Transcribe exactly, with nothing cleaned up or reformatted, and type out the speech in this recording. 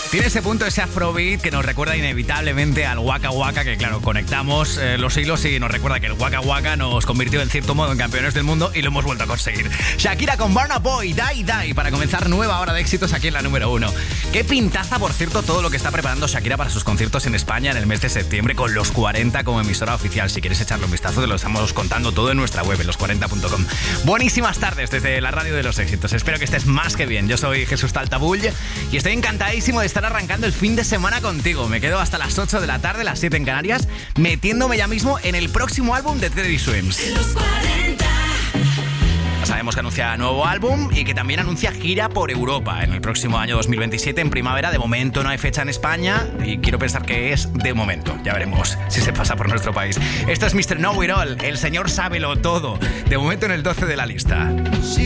Tiene ese punto, ese afrobeat que nos recuerda inevitablemente al Waka Waka, que claro, conectamos eh, los hilos y nos recuerda que el Waka Waka nos convirtió en cierto modo en campeones del mundo y lo hemos vuelto a conseguir. Shakira con Burna Boy, Die Die, para comenzar nueva hora de éxitos aquí en la número uno. Qué pintaza, por cierto, todo lo que está preparando Shakira para sus conciertos en España en el mes de septiembre con Los cuarenta como emisora oficial. Si quieres echarle un vistazo, te lo estamos contando todo en nuestra web, en los cuarenta punto com. Buenísimas tardes desde la radio de los éxitos. Espero que estés más que bien. Yo soy Jesús Taltabull y estoy encantadísimo de estar arrancando el fin de semana contigo. Me quedo hasta las ocho de la tarde, las siete en Canarias, metiéndome ya mismo en el próximo álbum de Teddy Swims. Los cuarenta. Sabemos que anuncia nuevo álbum y que también anuncia gira por Europa en el próximo año dos mil veintisiete, en primavera. De momento no hay fecha en España y quiero pensar que es de momento. Ya veremos si se pasa por nuestro país. Esto es mister Know It All, el señor sábelo todo. De momento en el doce de la lista.